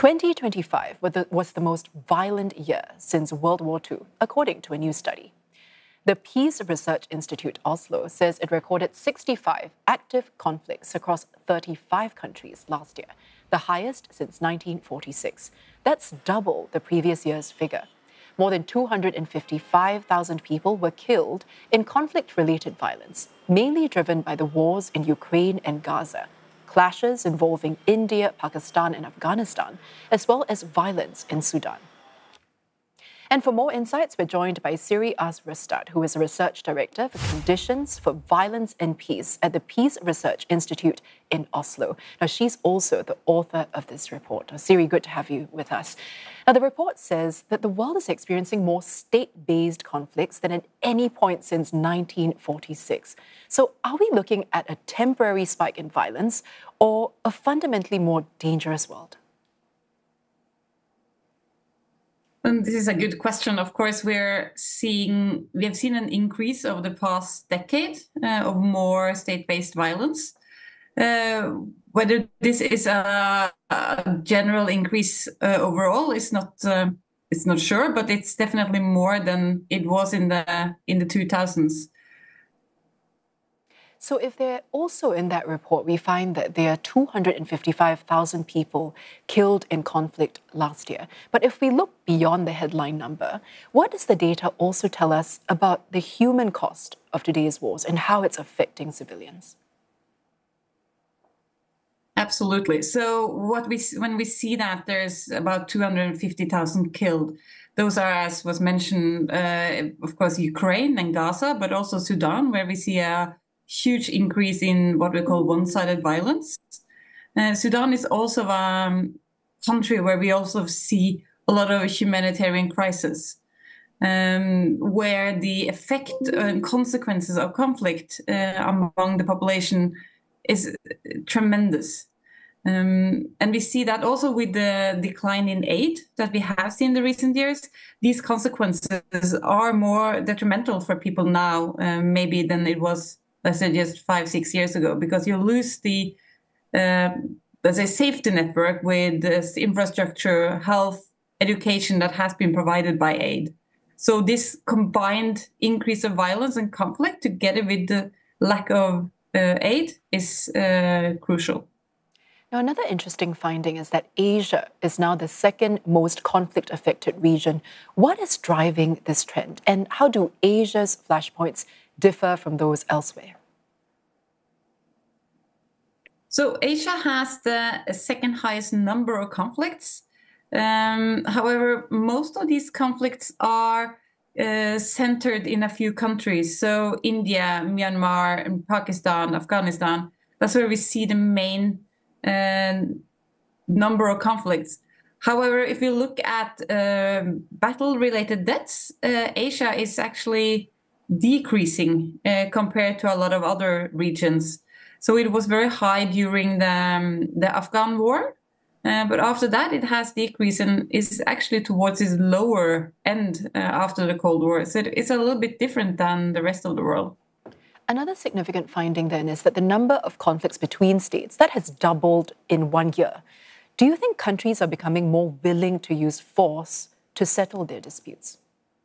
2025 was the most violent year since World War II, according to a new study. The Peace Research Institute Oslo says it recorded 65 active conflicts across 35 countries last year, the highest since 1946. That's double the previous year's figure. More than 255,000 people were killed in conflict-related violence, mainly driven by the wars in Ukraine and Gaza, clashes involving India, Pakistan, and Afghanistan, as well as violence in Sudan. And for more insights, we're joined by Siri Asrustad, who is a research director for Conditions for Violence and Peace at the Peace Research Institute in Oslo. Now, she's also the author of this report. Now, Siri, good to have you with us. Now, the report says that the world is experiencing more state-based conflicts than at any point since 1946. So are we looking at a temporary spike in violence or a fundamentally more dangerous world? This is a good question. Of course, we have seen an increase over the past decade of more state-based violence. Whether this is a general increase overall is not it's not sure, but it's definitely more than it was in the 2000s. So if there also in that report, we find that there are 255,000 people killed in conflict last year. But if we look beyond the headline number, what does the data also tell us about the human cost of today's wars and how it's affecting civilians? Absolutely. So when we see that there's about 250,000 killed, those are, as was mentioned, of course, Ukraine and Gaza, but also Sudan, where we see a huge increase in what we call one-sided violence. Sudan is also a country where we also see a lot of humanitarian crisis, where the effect and consequences of conflict among the population is tremendous. And we see that also with the decline in aid that we have seen in the recent years. These consequences are more detrimental for people now, maybe than it was, let's say, just 5-6 years ago, because you lose the, let's say, safety network with this infrastructure, health, education that has been provided by aid. So this combined increase of violence and conflict together with the lack of aid is crucial. Now, another interesting finding is that Asia is now the second most conflict-affected region. What is driving this trend, and how do Asia's flashpoints differ from those elsewhere? So Asia has the second highest number of conflicts. However, most of these conflicts are centered in a few countries. So India, Myanmar, Pakistan, Afghanistan, that's where we see the main number of conflicts. However, if you look at battle-related deaths, Asia is actually decreasing compared to a lot of other regions. So it was very high during the Afghan war, but after that it has decreased and is actually towards its lower end after the Cold War. So it's a little bit different than the rest of the world. Another significant finding then is that the number of conflicts between states, that has doubled in 1 year. Do you think countries are becoming more willing to use force to settle their disputes?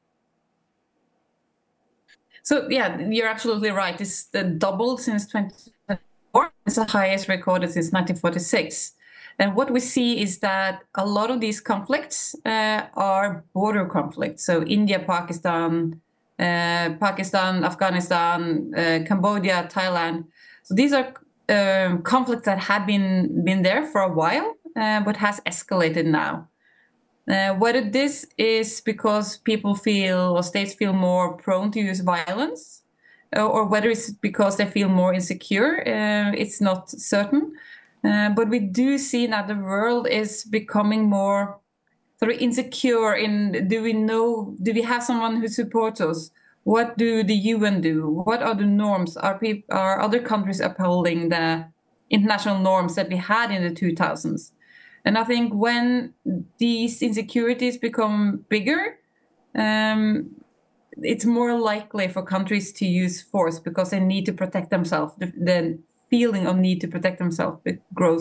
So yeah, you're absolutely right. It's doubled since 2024. It's the highest recorded since 1946. And what we see is that a lot of these conflicts are border conflicts. So India, Pakistan, Afghanistan, Cambodia, Thailand. So these are conflicts that have been there for a while, but has escalated now. Whether this is because people feel or states feel more prone to use violence, or whether it's because they feel more insecure, it's not certain. But we do see that the world is becoming more sort of insecure in, do we have someone who supports us? What do the UN do? What are the norms? Are other countries upholding the international norms that we had in the 2000s? And I think when these insecurities become bigger, it's more likely for countries to use force because they need to protect themselves. The feeling of need to protect themselves grows.